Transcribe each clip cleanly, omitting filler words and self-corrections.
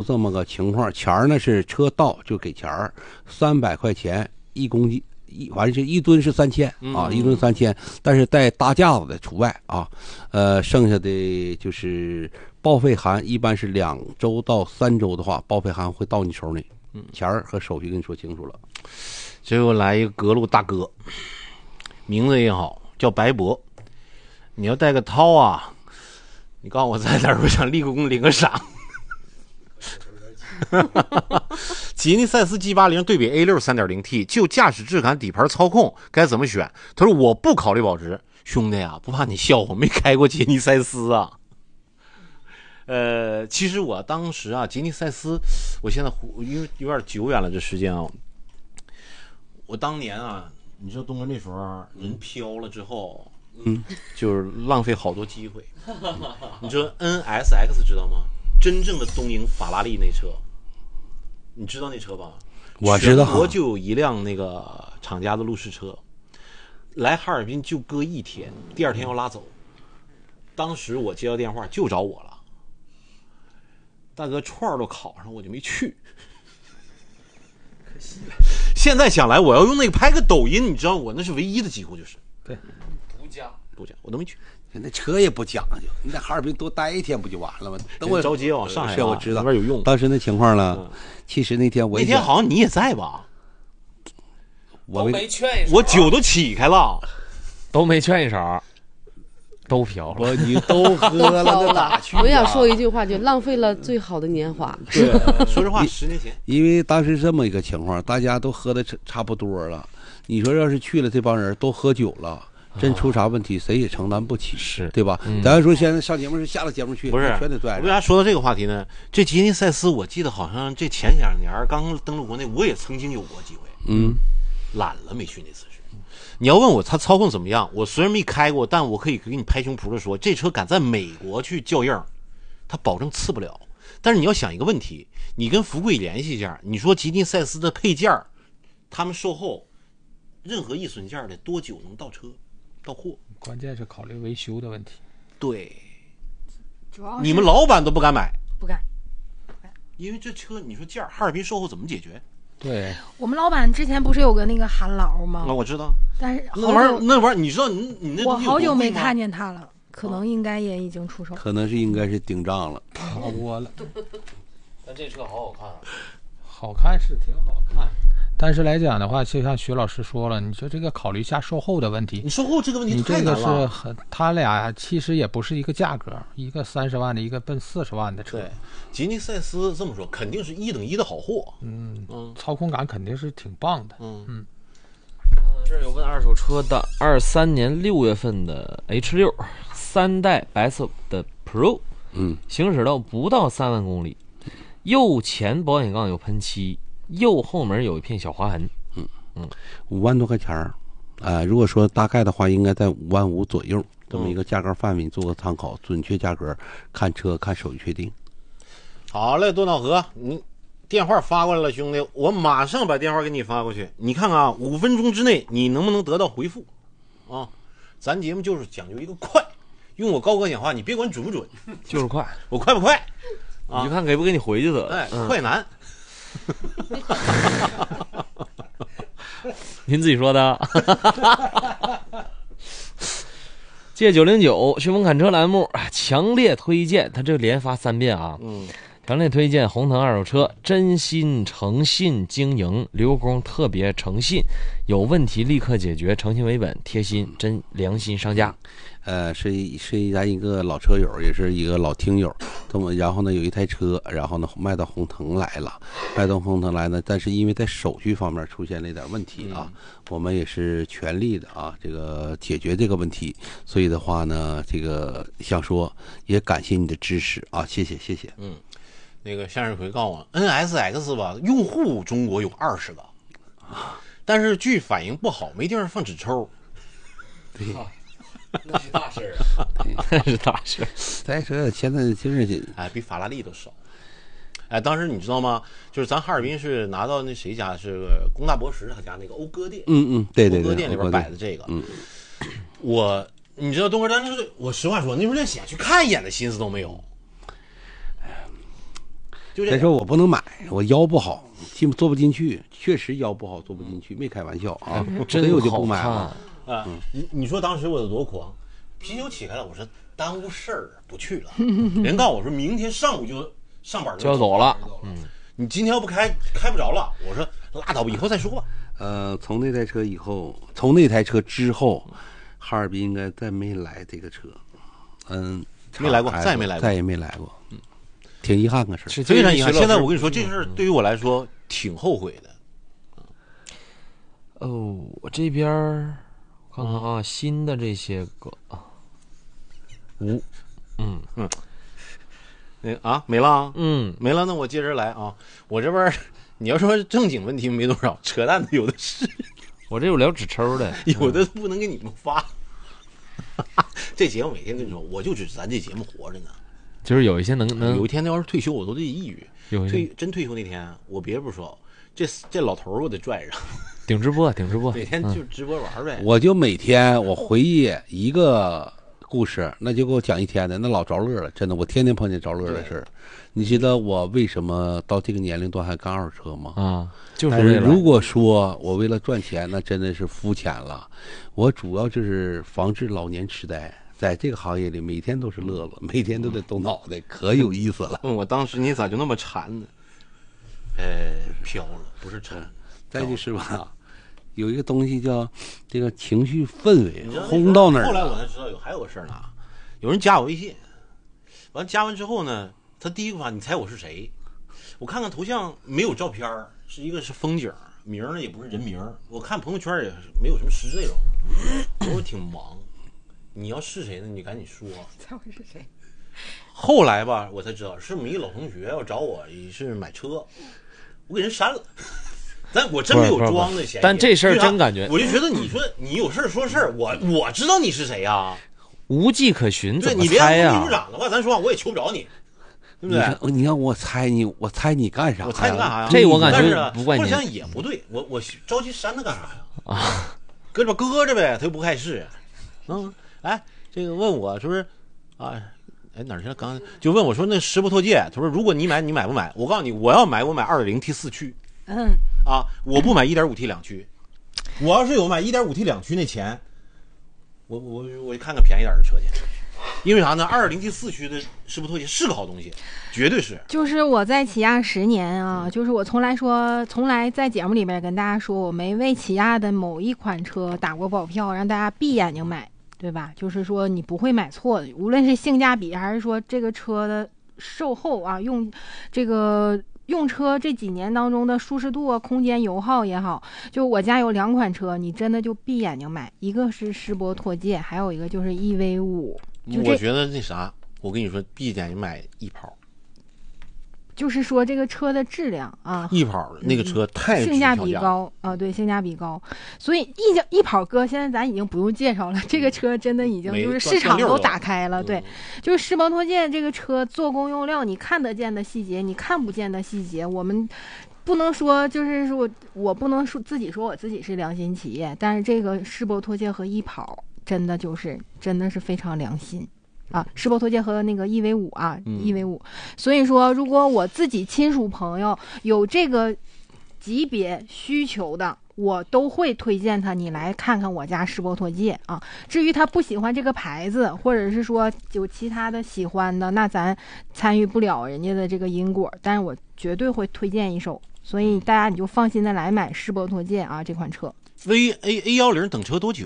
这么个情况，钱儿呢是车到就给钱儿，300块钱1公斤，反正是1吨是3000啊，1吨3000，但是带搭架子的除外啊。剩下的就是报废函，一般是2周到3周的话，报废函会到你手里。钱儿和手续跟你说清楚了。 这又来一个格路大哥，名字也好，叫白博。你要带个涛啊，你告诉我在哪儿，我想立功领个赏。吉尼赛斯 G80 对比 A6 3.0T， 就驾驶质感、底盘操控该怎么选？他说我不考虑保值，兄弟啊，不怕你笑话，没开过吉尼赛斯啊。其实我当时啊，吉尼赛斯，我现在因为有点久远了，这时间啊，我当年啊，你知道东哥那时候人飘了之后，就是浪费好多机会。你知道 NSX 知道吗？真正的东营法拉利那车，你知道那车吧？ 我知道， 全国就有一辆那个厂家的路试车，来哈尔滨就搁1天，第2天要拉走。当时我接到电话就找我了，大哥串都烤上，我就没去。可惜了。现在想来，我要用那个拍个抖音，你知道我那是唯一的机会，就是对， 独家，我都没去。 那车也不讲究，你在哈尔滨多待1天不就完了吗？等我着急往上海， 是我知道那边有用。 当时那情况呢，其实那天好像你也在吧？ 我没劝一声， 我酒都起开了， 都没劝一声，都飘了。 你都喝了，那哪去？ 我想说一句话，就浪费了最好的年华。 对，说实话，10年前， 因为当时这么一个情况，大家都喝的差不多了。你说要是去了，这帮人都喝酒了。真出啥问题，谁也承担不起， 是对吧？咱说现在上节目是下了节目去， 不是全得拽。 为啥说到这个话题呢？这吉尼赛斯，我记得好像这前2年刚登陆国内，我也曾经有过机会，懒了没去那次是。你要问我它操控怎么样，我虽然没开过，但我可以给你拍胸脯的说，这车敢在美国去叫样，它保证次不了。但是你要想一个问题，你跟福贵联系一下，你说吉尼赛斯的配件，他们售后任何易损件的多久能到车？到货， 关键是考虑维修的问题。 对， 主要你们老板都不敢买， 不敢， 因为这车你说件哈尔滨售后怎么解决？ 对， 我们老板之前不是有个那个韩劳吗？ 我知道， 但是那玩意儿，你知道你那我好久没看见他了，可能应该也已经出手， 可能是应该是顶账了， 跑窝了。 但这车好看啊， 好看是挺好看。但是来讲的话，就像徐老师说了，你说这个考虑一下售后的问题， 你售后这个问题你这个太难了。 是很，他俩其实也不是一个价格，一个30万的，一个奔40万的车。 对，吉尼赛斯这么说，肯定是1等1的好货。 操控感肯定是挺棒的。 这儿有问二手车的，23年6月份的 H6 3代白色的 Pro，行驶到不到3万公里，右前保险杠有喷漆。右后门有一片小划痕 ，5万多块钱儿，如果说大概的话，应该在5万5左右这么一个价格范围，做个参考，准确价格看车看手续确定。 好嘞，多瑙河，你电话发过来了，兄弟，我马上把电话给你发过去，你看看啊，5分钟之内你能不能得到回复啊？咱节目就是讲究一个快，用我高哥讲话，你别管准不准， 就是快， 我快不快？ 你就看给不给你回去得了。 快难。 您自己说的。借909旋风侃车栏目强烈推荐，他这连发3遍啊，强烈推荐红腾二手车，真心诚信经营，刘工特别诚信，有问题立刻解决，诚信为本，贴心真良心商家。 是咱一个老车友，也是一个老听友。然后呢，有一台车，然后呢卖到红腾来了，但是因为在手续方面出现了一点问题啊，我们也是全力的啊，这个解决这个问题。所以的话呢，这个想说也感谢你的支持啊，谢谢。 那个向日葵告诉我 ，NSX 吧，用户中国有20个，但是据反应不好，没地方放纸抽。 对。 那是大事啊，那是大事。 再说现在就是比法拉利都少。当时你知道吗？就是咱哈尔滨是拿到那谁家是个龚大博士他家那个讴歌店， 对， 讴歌店里边摆的这个，你知道东哥，但是我实话说，那时候连想去看一眼的心思都没有。 就这再说我不能买，我腰不好，坐不进去，确实腰不好，坐不进去，没开玩笑啊，所以我就不买了。 啊，你说当时我有多狂？啤酒起开了，我说耽误事儿不去了。人告诉我说明天上午就上班就要走了。 你今天要不开不着了。我说拉倒吧，以后再说吧。 从那台车以后，从那台车之后，哈尔滨应该再没来这个车。 没来过，再也没来过， 再也没来过。挺遗憾的事儿， 非常遗憾。现在我跟你说，这事儿对于我来说挺后悔的。 我这边看看啊，新的这些个没了，没了。那我接着来啊，我这边你要说正经问题没多少，扯淡的有的是。 我这有聊纸抽的， 有的不能给你们发。这节目每天跟你说，我就指咱这节目活着呢。 就是有一些能有一天要是退休，我都得抑郁。真退休那天，我别不说，这老头我得拽上。 顶直播， 每天就直播玩呗。 我就每天我回忆一个故事，那就给我讲一天的，那老着乐了，真的，我天天碰见着乐的事儿。你知道我为什么到这个年龄段还干二手车吗？ 就是但是如果说我为了赚钱，那真的是肤浅了。我主要就是防治老年痴呆，在这个行业里每天都是乐子，每天都得动脑袋，可有意思了。 问我当时你咋就那么馋呢？飘了，不是馋。 再就是吧，有一个东西叫这个情绪氛围轰到那儿。 后来我才知道还有个事儿呢，有人加我微信，完加完之后呢，他第一个发，你猜我是谁？我看看头像没有照片，是一个是风景，名呢也不是人名。我看朋友圈也没有什么实质内容。我挺忙，你要是谁呢？你赶紧说。 猜我是谁？ 后来吧，我才知道是我们一老同学要找我，也是买车，我给人删了。但我真没有装的嫌疑。 但这事儿真感觉， 我就觉得你说你有事说事儿，我知道你是谁呀， 无迹可寻， 对怎么猜呀？ 你连秘书长的话，咱说话我也求不着你，对不对？ 你看我猜你干啥？ 我猜你干啥呀？ 这我感觉不怪你。 我想也不对，我着急删他干啥呀？搁着呗，他又不碍事。哎，这个问我说是啊，哪儿去了？刚就问我说那石博拓界，他说如果你买不买？我告诉你，我要买，我买 2.0T 4驱。我不买 1.5T 两驱。我要是有买 1.5T 两驱那钱，我看看便宜点的车去。因为啥呢？2.0T 4驱的石博拓界是个好东西，绝对是。 就是我在起亚10年啊，就是我从来在节目里面跟大家说，我没为起亚的某一款车打过保票，让大家闭眼睛买，对吧？就是说你不会买错的，无论是性价比还是说这个车的售后啊，用车这几年当中的舒适度啊、空间、油耗也好，就我家有2款车，你真的就闭眼睛买，一个是世博拓界，还有一个就是 EV5。 我觉得那啥，我跟你说，闭眼睛买一跑。 就是说这个车的质量啊， 一跑那个车太性价比高啊，对，性价比高。所以一跑哥现在咱已经不用介绍了，这个车真的已经就是市场都打开了。对，就是世博拓界这个车做工用料，你看得见的细节，你看不见的细节，我们不能说就是说我不能说自己说我自己是良心企业，但是这个世博拓界和一跑真的是非常良心。世博拓界和那个 EV5 啊，EV5，所以说如果我自己亲属朋友有这个级别需求的，我都会推荐他你来看看我家世博拓界啊。至于他不喜欢这个牌子，或者是说有其他的喜欢的，那咱参与不了人家的这个因果，但是我绝对会推荐一手，所以大家你就放心的来买世博拓界啊这款车。 A10等车多久？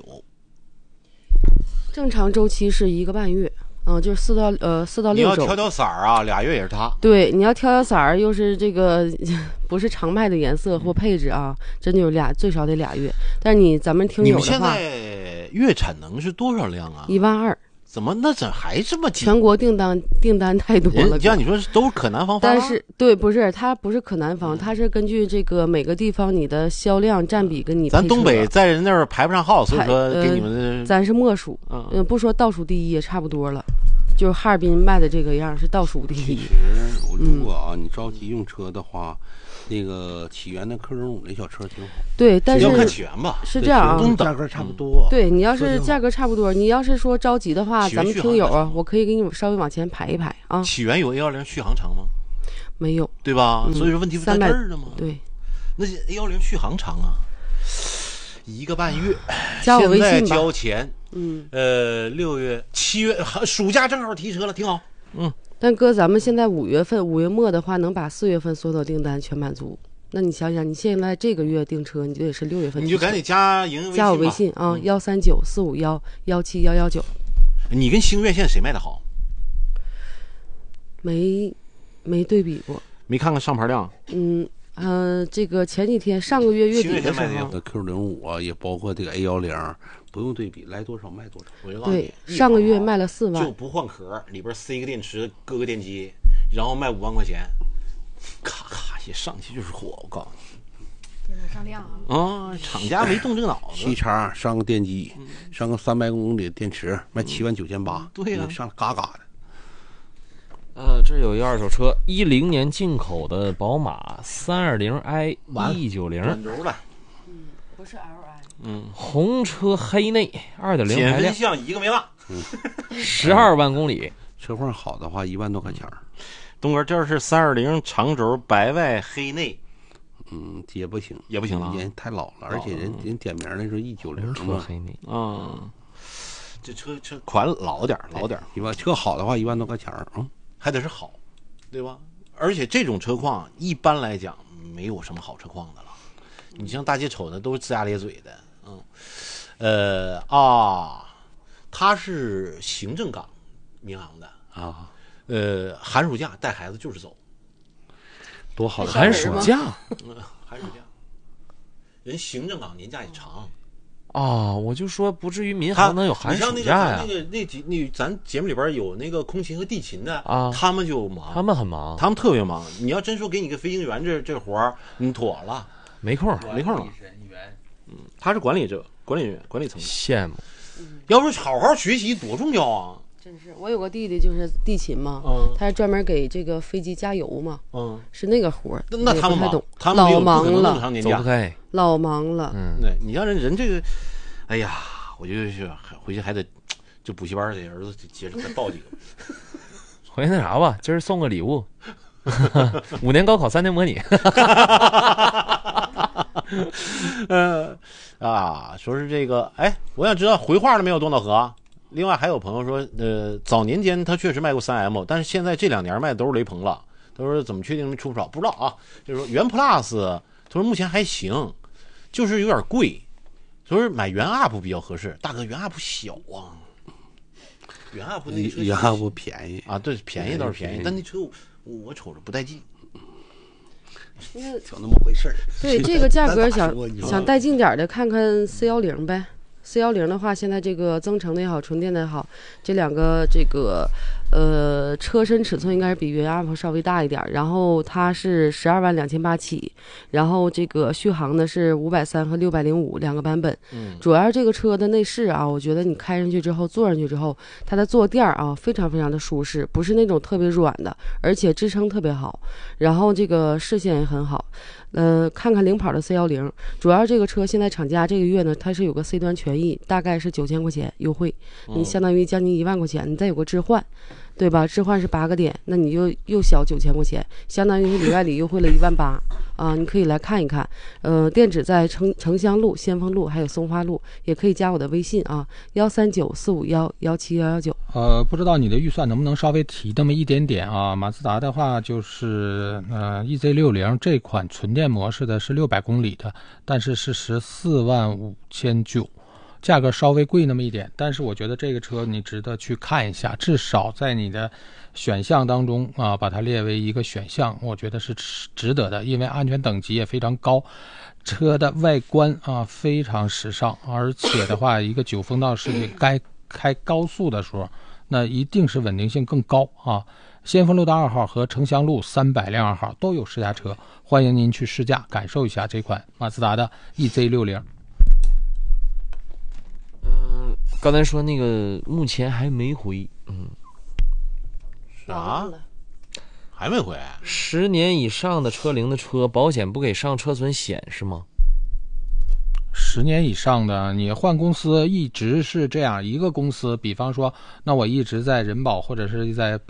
正常周期是1个半月。就是4到6周。 你要调色儿啊，2月也是它。 对，你要调色儿，又是这个不是常卖的颜色或配置啊，真的有最少得2月。但是咱们听友的话， 你们现在月产能是多少辆啊 ？12000。 怎么还这么紧？ 全国订单太多了。 像你说都是可南方发， 但是对，不是它不是可南方，它是根据这个每个地方你的销量占比跟你。 咱东北在人那儿排不上号，所以说给你们咱是莫属，不说倒数第一也差不多了。就是哈尔滨卖的这个样是倒数第一。 其实如果你着急用车的话，那个起源的科05那小车挺好。 对，但是要看起源吧， 是这样啊， 价格差不多。 对，你要是价格差不多，你要是说着急的话，咱们听友啊，我可以给你稍微往前排一排啊。 起源有A10续航长吗？ 没有。 对吧？所以说问题不在这儿了吗？ 对， 那 A10续航长啊，1个半月， 加我微信吧。 现在交钱，6月、7月，暑假正好提车了，挺好。 但哥，咱们现在5月份5月末的话，能把4月份所有订单全满足。那你想想，你现在这个月订车，你就得是6月份， 你就赶紧加营加我微信啊，13945117119。 你跟星越现在谁卖的好？ 没对比过， 没看看上牌量。 这个前几天上个月月底的时候 ，Q05啊，也包括这个 A10，不用对比，来多少卖多少。 我就告诉你， 对，上个月卖了4万， 就不换壳，里边塞个电池，搁个电机，然后卖5万块钱，咔咔一上去就是火。我告诉你， 电脑上量啊！ 厂家没动这个脑子。 西叉上个电机，上个300公里的电池，卖79800。 对呀， 上嘎嘎的。 这有一二手车，10年进口的宝马 320i E90， 转轴了， 不是 LI， 红车黑内2.0 减排量， 分项1个没落 ，12万公里， 车况好的话1万多块钱。 东哥，这是320长轴白外黑内， 也不行， 也不行了， 人太老了，而且人点名那时候E90 车黑内这车款老点， 一万车好的话1万多块钱还得是好，对吧？而且这种车况一般来讲没有什么好车况的了。你像大街瞅的都是龇牙咧嘴的，他是行政岗民航的啊， 寒暑假带孩子就是走， 多好的寒暑假， 寒暑假，人行政岗年假也长。 我就说不至于民航能有寒暑假呀。 那咱节目里边有那个空勤和地勤的他们就忙， 他们很忙， 他们特别忙。你要真说给你个飞行员这活儿，你妥了， 没空了。 他是管理者，管理层， 羡慕。 要不好好学习多重要啊！ 真是，我有个弟弟就是地勤嘛，他是专门给这个飞机加油嘛，是那个活儿。 那他们忙， 他们老忙了， 走不开， 老忙了。 对，你让人这个，哎呀，我就是回去还得就补习班给儿子接着再报几个。 回去那啥吧，今儿送个礼物，5年高考3年模拟。 说是这个，我想知道回话了没有，东岛河。另外还有朋友说，早年间他确实卖过3M，但是现在这2年卖的都是雷朋了。他说怎么确定出不少？不知道啊。就是说原 Plus，他说目前还行，就是有点贵，所以买原 UP 比较合适。大哥，原 UP 小啊，原 UP 那车原 UP 便宜啊，对，便宜倒是便宜，但那车我瞅着不带劲。 就那么回事儿。 对这个价格想带劲点的，看看410呗。410的话，现在这个增程的也好，纯电的也好，这两个这个车身尺寸应该是比原 UP 稍微大一点，然后它是12万2800起，然后这个续航呢是530和605两个版本。主要这个车的内饰啊，我觉得你开上去之后，坐上去之后，它的坐垫啊非常非常的舒适，不是那种特别软的，而且支撑特别好，然后这个视线也很好。看看领跑的C10，主要这个车现在厂家这个月呢，它是有个 C 端权益，大概是9000块钱优惠，你相当于将近1万块钱，你再有个置换，对吧？置换是8个点，那你就又小9000块钱，相当于里外里优惠了18000啊！你可以来看一看，店址在城乡路、先锋路还有松花路，也可以加我的微信啊，13945117119。 不知道你的预算能不能稍微提那么一点点啊？马自达的话就是EZ60这款纯电模式的是600公里的，但是是145900，价格稍微贵那么一点，但是我觉得这个车你值得去看一下，至少在你的选项当中啊，把它列为一个选项，我觉得是值得的，因为安全等级也非常高，车的外观啊非常时尚，而且的话，一个9风道是该开高速的时候，那一定是稳定性更高啊。先锋路的2号和城乡路300辆2号都有试驾车，欢迎您去试驾感受一下这款马自达的 EZ60。 刚才说那个目前还没回， 啥？还没回 ？10年以上的车龄的车，保险不给上车损险是吗 ？10年以上的，你换公司一直是这样一个公司，比方说，那我一直在人保或者是在